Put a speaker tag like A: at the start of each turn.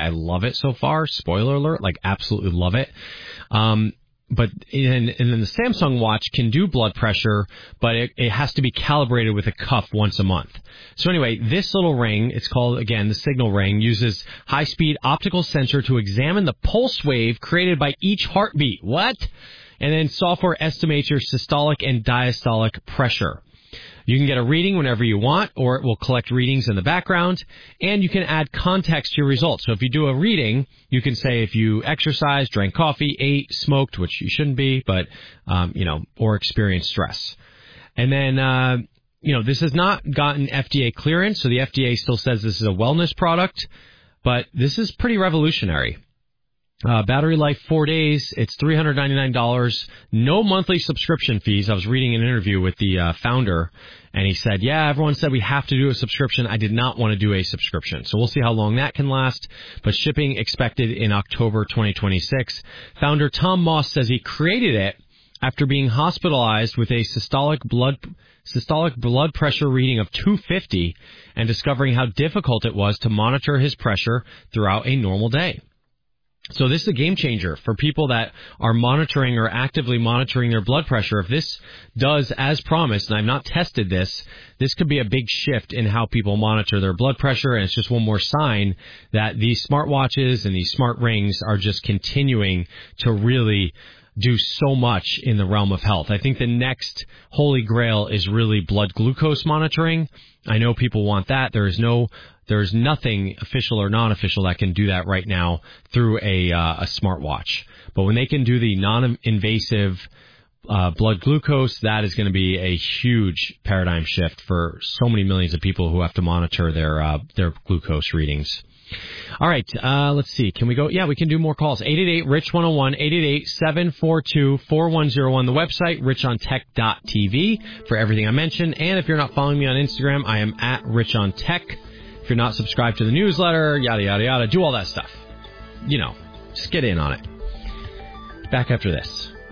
A: I love it so far. Spoiler alert, like absolutely love it. But and then the Samsung Watch can do blood pressure, but it has to be calibrated with a cuff once a month. So anyway, this little ring, it's called, again, the Signal Ring, uses high-speed optical sensor to examine the pulse wave created by each heartbeat. What? And then software estimates your systolic and diastolic pressure. You can get a reading whenever you want, or it will collect readings in the background, and you can add context to your results. So if you do a reading, you can say if you exercised, drank coffee, ate, smoked, which you shouldn't be, but, or experienced stress. And then, this has not gotten FDA clearance, so the FDA still says this is a wellness product, but this is pretty revolutionary. Battery life, 4 days. It's $399. No monthly subscription fees. I was reading an interview with the founder, and he said, yeah, everyone said we have to do a subscription. I did not want to do a subscription. So we'll see how long that can last. But shipping expected in October 2026. Founder Tom Moss says he created it after being hospitalized with a systolic blood pressure reading of 250 and discovering how difficult it was to monitor his pressure throughout a normal day. So this is a game changer for people that are monitoring or actively monitoring their blood pressure. If this does as promised, and I've not tested this, this could be a big shift in how people monitor their blood pressure. And it's just one more sign that these smartwatches and these smart rings are just continuing to really do so much in the realm of health. I think the next holy grail is really blood glucose monitoring. I know people want that. There's nothing official or non-official that can do that right now through a smartwatch. But when they can do the non-invasive blood glucose, that is going to be a huge paradigm shift for so many millions of people who have to monitor their glucose readings. All right, let's see. Can we go? Yeah, we can do more calls. 888-RICH-101, 888-742-4101. The website, richontech.tv, for everything I mentioned. And if you're not following me on Instagram, I am at richontech. If you're not subscribed to the newsletter, yada, yada, yada, do all that stuff. Just get in on it. Back after this.